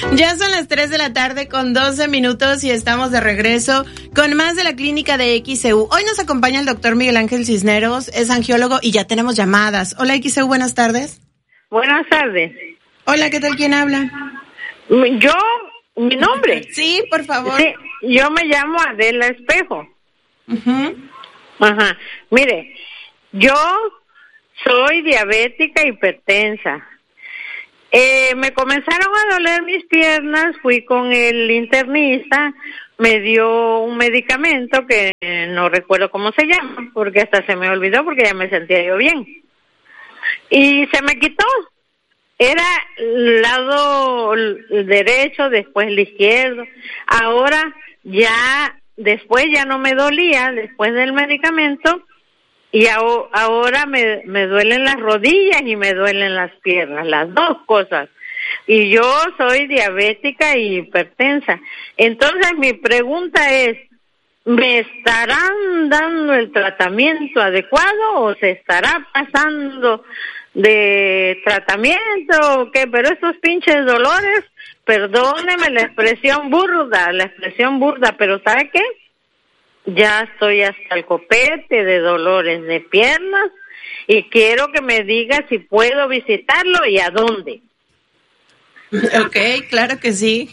Ya son las 3 de la tarde con 12 minutos y estamos de regreso con más de la clínica de XEU. Hoy nos acompaña el doctor Miguel Ángel Cisneros, es angiólogo y ya tenemos llamadas. Hola XEU, buenas tardes. Buenas tardes. Hola, ¿qué tal? ¿Quién habla? Yo, mi nombre. Sí, por favor. Sí, yo me llamo Adela Espejo. Ajá. Mire, yo soy diabética hipertensa. Me comenzaron a doler mis piernas, fui con el internista, me dio un medicamento que no recuerdo cómo se llama, porque hasta se me olvidó porque ya me sentía yo bien. Y se me quitó. Era el lado derecho, después el izquierdo. Ahora después ya no me dolía, después del medicamento. Y ahora me duelen las rodillas y me duelen las piernas, las dos cosas. Y yo soy diabética y hipertensa. Entonces mi pregunta es, ¿me estarán dando el tratamiento adecuado o se estará pasando de tratamiento o qué? Pero estos pinches dolores, perdóneme la expresión burda, pero ¿sabe qué? Ya estoy hasta el copete de dolores de piernas y quiero que me diga si puedo visitarlo y a dónde. Ok, claro que sí.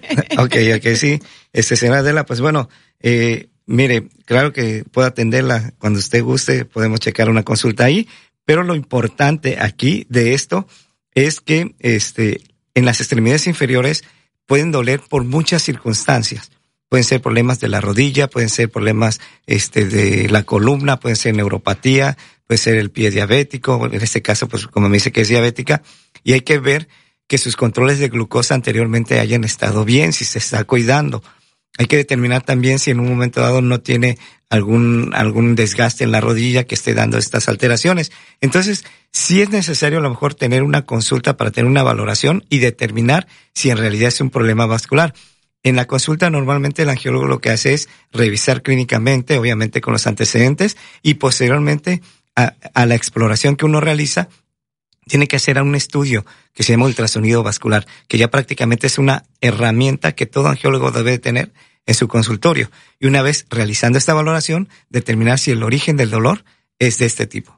Okay, sí. Señora Adela, pues bueno, mire, claro que puedo atenderla cuando usted guste, podemos checar una consulta ahí, pero lo importante aquí de esto es que en las extremidades inferiores pueden doler por muchas circunstancias. Pueden ser problemas de la rodilla, pueden ser problemas de la columna, pueden ser neuropatía, puede ser el pie diabético, en este caso, pues como me dice que es diabética, y hay que ver que sus controles de glucosa anteriormente hayan estado bien, si se está cuidando. Hay que determinar también si en un momento dado no tiene algún desgaste en la rodilla que esté dando estas alteraciones. Entonces, sí es necesario a lo mejor tener una consulta para tener una valoración y determinar si en realidad es un problema vascular. En la consulta normalmente el angiólogo lo que hace es revisar clínicamente, obviamente con los antecedentes, y posteriormente a la exploración que uno realiza, tiene que hacer un estudio que se llama ultrasonido vascular, que ya prácticamente es una herramienta que todo angiólogo debe tener en su consultorio. Y una vez realizando esta valoración, determinar si el origen del dolor es de este tipo.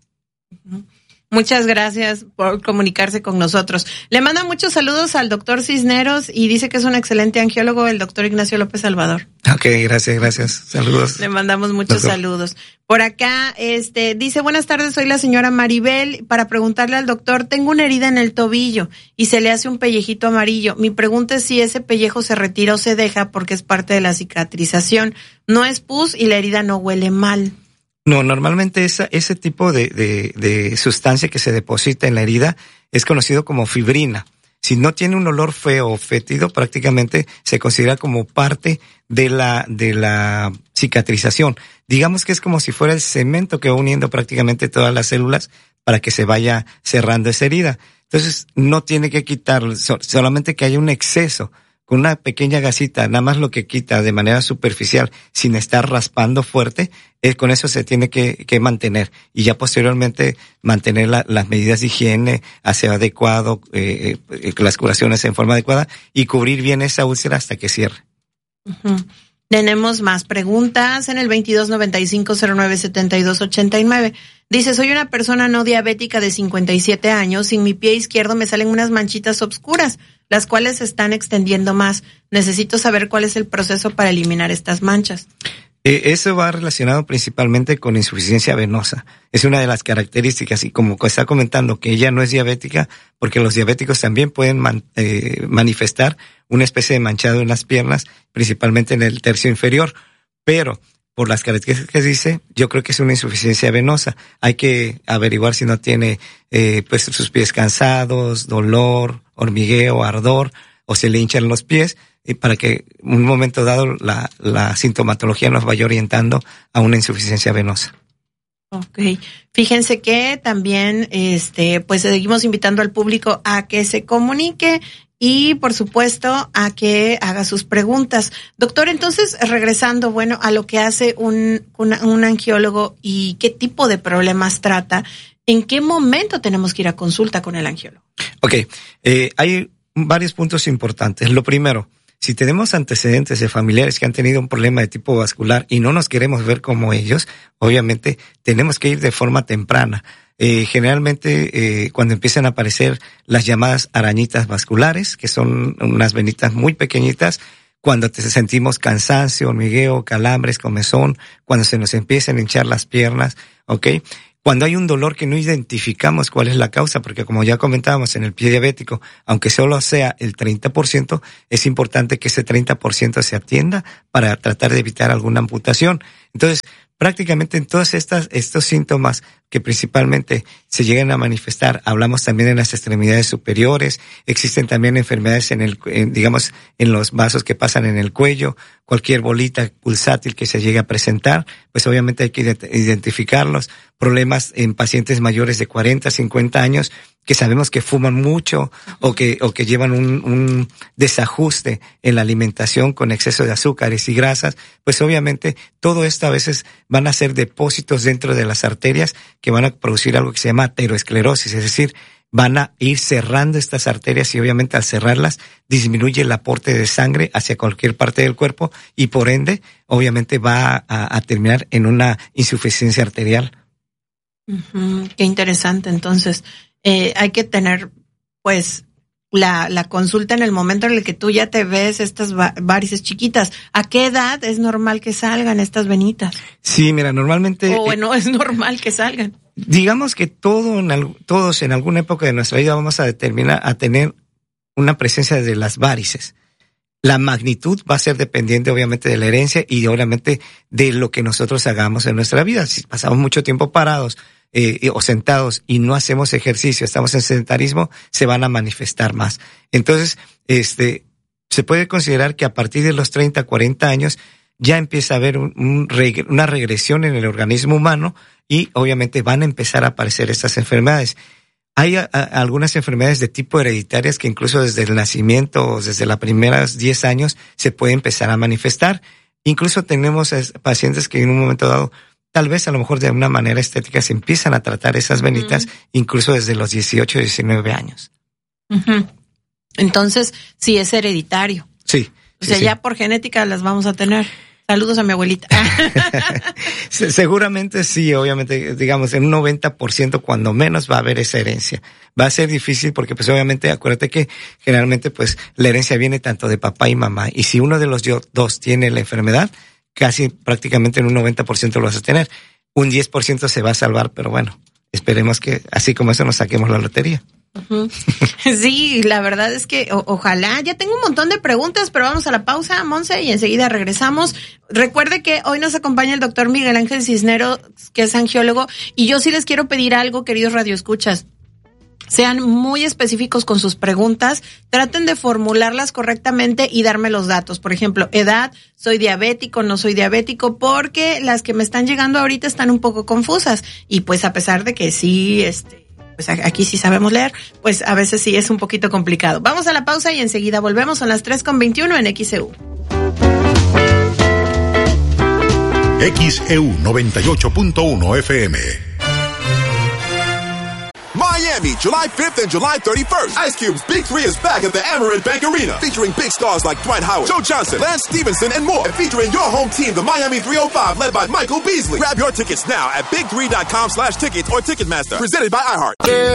Muchas gracias por comunicarse con nosotros. Le manda muchos saludos al doctor Cisneros y dice que es un excelente angiólogo, el doctor Ignacio López Salvador. Ok, gracias. Saludos. Le mandamos muchos saludos. Por acá, dice, buenas tardes, soy la señora Maribel. Para preguntarle al doctor, tengo una herida en el tobillo y se le hace un pellejito amarillo. Mi pregunta es si ese pellejo se retira o se deja porque es parte de la cicatrización. No es pus y la herida no huele mal. No, normalmente ese tipo de sustancia que se deposita en la herida es conocido como fibrina. Si no tiene un olor feo o fétido, prácticamente se considera como parte de la cicatrización. Digamos que es como si fuera el cemento que va uniendo prácticamente todas las células para que se vaya cerrando esa herida. Entonces, no tiene que quitarlo, solamente que haya un exceso. Con una pequeña gasita, nada más lo que quita de manera superficial, sin estar raspando fuerte, con eso se tiene que mantener. Y ya posteriormente mantener las medidas de higiene, aseo adecuado, las curaciones en forma adecuada y cubrir bien esa úlcera hasta que cierre. Uh-huh. Tenemos más preguntas en el 2295-097289. Dice, soy una persona no diabética de 57 años. En mi pie izquierdo me salen unas manchitas oscuras, las cuales se están extendiendo más. Necesito saber cuál es el proceso para eliminar estas manchas. Eso va relacionado principalmente con insuficiencia venosa. Es una de las características, y como está comentando que ella no es diabética, porque los diabéticos también pueden manifestar una especie de manchado en las piernas, principalmente en el tercio inferior, pero por las características que dice, yo creo que es una insuficiencia venosa. Hay que averiguar si no tiene pues sus pies cansados, dolor, hormigueo, ardor, o se le hinchan los pies, para que en un momento dado la sintomatología nos vaya orientando a una insuficiencia venosa. Okay. Fíjense que también pues seguimos invitando al público a que se comunique y por supuesto a que haga sus preguntas. Doctor, entonces regresando, bueno, a lo que hace un angiólogo y qué tipo de problemas trata, ¿en qué momento tenemos que ir a consulta con el angiólogo? Okay. Hay varios puntos importantes. Lo primero, si tenemos antecedentes de familiares que han tenido un problema de tipo vascular y no nos queremos ver como ellos, obviamente tenemos que ir de forma temprana. Generalmente cuando empiezan a aparecer las llamadas arañitas vasculares, que son unas venitas muy pequeñitas, cuando sentimos cansancio, hormigueo, calambres, comezón, cuando se nos empiezan a hinchar las piernas, ¿ok? Cuando hay un dolor que no identificamos cuál es la causa, porque como ya comentábamos en el pie diabético, aunque solo sea el 30%, es importante que ese 30% se atienda para tratar de evitar alguna amputación. Entonces, prácticamente en todos estos síntomas que principalmente se llegan a manifestar, hablamos también en las extremidades superiores, existen también enfermedades digamos, en los vasos que pasan en el cuello, cualquier bolita pulsátil que se llegue a presentar, pues obviamente hay que identificarlos, problemas en pacientes mayores de 40, 50 años, que sabemos que fuman mucho o que llevan un desajuste en la alimentación con exceso de azúcares y grasas, pues obviamente todo esto a veces van a ser depósitos dentro de las arterias que van a producir algo que se llama aterosclerosis, es decir, van a ir cerrando estas arterias y obviamente al cerrarlas disminuye el aporte de sangre hacia cualquier parte del cuerpo y por ende obviamente va a terminar en una insuficiencia arterial. Qué interesante. Entonces, hay que tener, pues, la consulta en el momento en el que tú ya te ves estas varices chiquitas. ¿A qué edad es normal que salgan estas venitas? Sí, mira, normalmente... O bueno, es normal que salgan. Digamos que todos en alguna época de nuestra vida vamos a tener una presencia de las varices. La magnitud va a ser dependiente obviamente de la herencia y obviamente de lo que nosotros hagamos en nuestra vida. Si pasamos mucho tiempo parados, o sentados y no hacemos ejercicio, estamos en sedentarismo, se van a manifestar más. Entonces, se puede considerar que a partir de los 30, 40 años ya empieza a haber una regresión en el organismo humano y obviamente van a empezar a aparecer estas enfermedades. Hay algunas enfermedades de tipo hereditarias que incluso desde el nacimiento o desde los primeros 10 años se puede empezar a manifestar. Incluso tenemos pacientes que en un momento dado tal vez a lo mejor de una manera estética se empiezan a tratar esas venitas incluso desde los 18, 19 años. Entonces, sí es hereditario. Sí. O sea, ya por genética las vamos a tener. Saludos a mi abuelita. Seguramente sí, obviamente, digamos, en un 90% cuando menos va a haber esa herencia. Va a ser difícil porque pues obviamente acuérdate que generalmente pues la herencia viene tanto de papá y mamá y si uno de los dos tiene la enfermedad, casi prácticamente en un 90% lo vas a tener. Un 10% se va a salvar, pero bueno, esperemos que así como eso nos saquemos la lotería. Sí, la verdad es que ojalá. Ya tengo un montón de preguntas, pero vamos a la pausa, Monse, y enseguida regresamos. Recuerde que hoy nos acompaña el doctor Miguel Ángel Cisneros, que es angiólogo, y yo sí les quiero pedir algo, queridos radioescuchas. Sean muy específicos con sus preguntas, traten de formularlas correctamente y darme los datos. Por ejemplo, edad, soy diabético, no soy diabético, porque las que me están llegando ahorita están un poco confusas. Y pues a pesar de que sí, pues aquí sí sabemos leer, pues a veces sí es un poquito complicado. Vamos a la pausa y enseguida volvemos. Son las 3:21 en XEU. XEU 98.1 FM. Miami, July 5th and July 31st. Ice Cube's Big 3 is back at the Amerant Bank Arena, featuring big stars like Dwight Howard, Joe Johnson, Lance Stevenson, and more. And featuring your home team, the Miami 305, led by Michael Beasley. Grab your tickets now at big3.com/tickets or Ticketmaster. Presented by iHeart.